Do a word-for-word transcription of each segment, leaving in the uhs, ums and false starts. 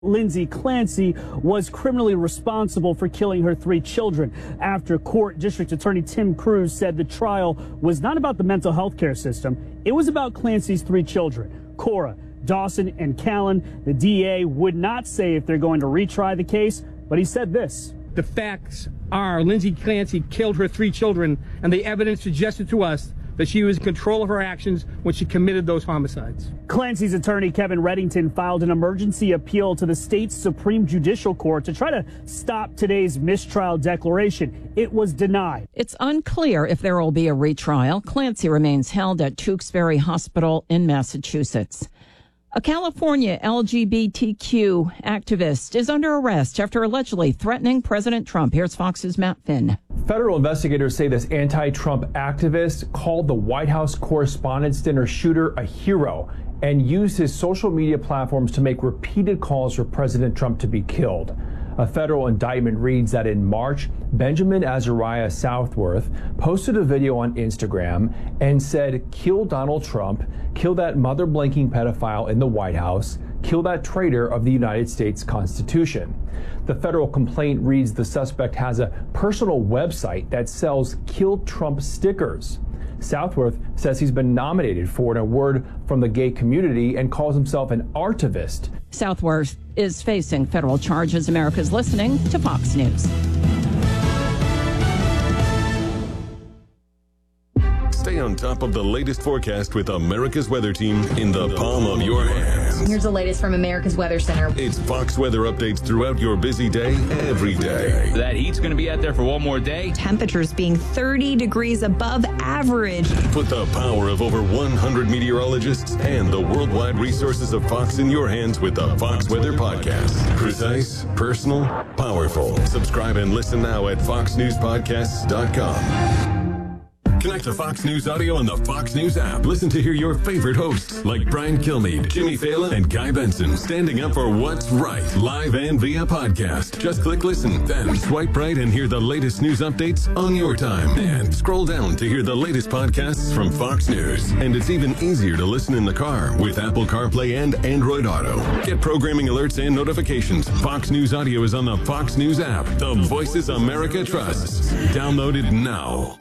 Lindsay Clancy was criminally responsible for killing her three children. After court, District Attorney Tim Cruz said the trial was not about the mental health care system. It was about Clancy's three children, Cora, Dawson, and Callan. The D A would not say if they're going to retry the case, but he said this. The facts are Lindsay Clancy killed her three children, and the evidence suggested to us that she was in control of her actions when she committed those homicides. Clancy's attorney, Kevin Reddington, filed an emergency appeal to the state's Supreme Judicial Court to try to stop today's mistrial declaration. It was denied. It's unclear if there will be a retrial. Clancy remains held at Tewksbury Hospital in Massachusetts. A California L G B T Q activist is under arrest after allegedly threatening President Trump. Here's Fox's Matt Finn. Federal investigators say this anti-Trump activist called the White House Correspondents' Dinner shooter a hero and used his social media platforms to make repeated calls for President Trump to be killed. A federal indictment reads that in March, Benjamin Azariah Southworth posted a video on Instagram and said, "Kill Donald Trump, kill that mother-blanking pedophile in the White House, kill that traitor of the United States Constitution." The federal complaint reads the suspect has a personal website that sells Kill Trump stickers. Southworth says he's been nominated for an award from the gay community and calls himself an artivist. Southworth is facing federal charges. America's listening to Fox News. Stay on top of the latest forecast with America's Weather Team in the palm of your hands. Here's the latest from America's Weather Center. It's Fox weather updates throughout your busy day, every day. That heat's going to be out there for one more day. Temperatures being thirty degrees above average. Put the power of over one hundred meteorologists and the worldwide resources of Fox in your hands with the Fox Weather Podcast. Precise, personal, powerful. Subscribe and listen now at fox news podcasts dot com. Connect to Fox News Audio on the Fox News app. Listen to hear your favorite hosts like Brian Kilmeade, Jimmy Fallon, and Guy Benson standing up for what's right, live and via podcast. Just click listen, then swipe right and hear the latest news updates on your time. And scroll down to hear the latest podcasts from Fox News. And it's even easier to listen in the car with Apple CarPlay and Android Auto. Get programming alerts and notifications. Fox News Audio is on the Fox News app. The voices America trusts. Download it now.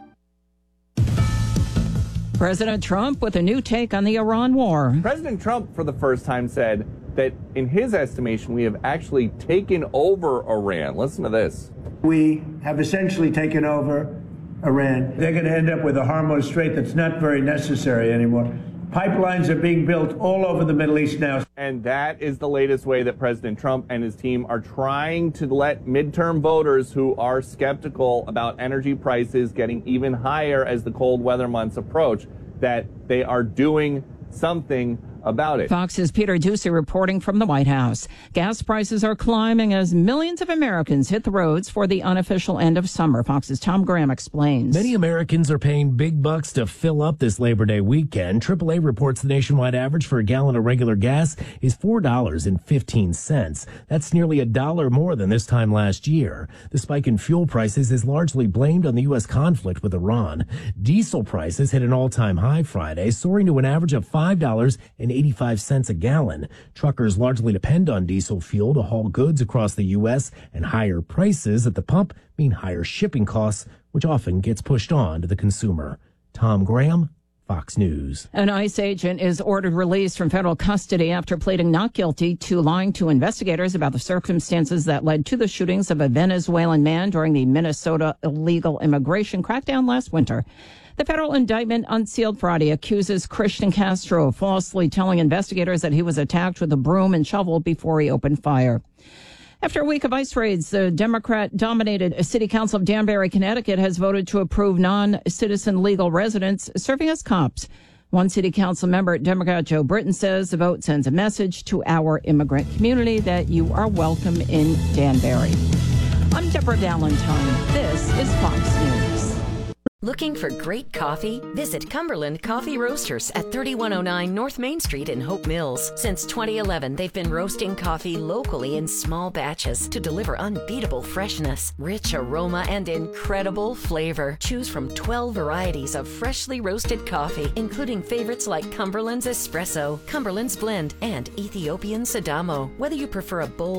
President Trump with a new take on the Iran war. President Trump, for the first time, said that in his estimation, we have actually taken over Iran. Listen to this. We have essentially taken over Iran. They're going to end up with a Hormuz Strait that's not very necessary anymore. Pipelines are being built all over the Middle East now. And that is the latest way that President Trump and his team are trying to let midterm voters who are skeptical about energy prices getting even higher as the cold weather months approach, that they are doing something about it. Fox's Peter Ducey reporting from the White House. Gas prices are climbing as millions of Americans hit the roads for the unofficial end of summer. Fox's Tom Graham explains. Many Americans are paying big bucks to fill up this Labor Day weekend. triple A reports the nationwide average for a gallon of regular gas is four dollars and fifteen cents. That's nearly a dollar more than this time last year. The spike in fuel prices is largely blamed on the U S conflict with Iran. Diesel prices hit an all-time high Friday, soaring to an average of five dollars and eighty-five cents a gallon. Truckers largely depend on diesel fuel to haul goods across the U S, and higher prices at the pump mean higher shipping costs, which often gets pushed on to the consumer. Tom Graham, Fox News. An ICE agent is ordered released from federal custody after pleading not guilty to lying to investigators about the circumstances that led to the shootings of a Venezuelan man during the Minnesota illegal immigration crackdown last winter. The federal indictment, unsealed Friday, accuses Christian Castro of falsely telling investigators that he was attacked with a broom and shovel before he opened fire. After a week of ICE raids, the Democrat-dominated City Council of Danbury, Connecticut, has voted to approve non-citizen legal residents serving as cops. One City Council member, Democrat Joe Britton, says the vote sends a message to our immigrant community that you are welcome in Danbury. I'm Deborah Valentine. This is Fox News. Looking for great coffee? Visit Cumberland Coffee Roasters at thirty-one oh nine North Main Street in Hope Mills. Since twenty eleven, they've been roasting coffee locally in small batches to deliver unbeatable freshness, rich aroma, and incredible flavor. Choose from twelve varieties of freshly roasted coffee, including favorites like Cumberland's Espresso, Cumberland's Blend, and Ethiopian Sidamo. Whether you prefer a bold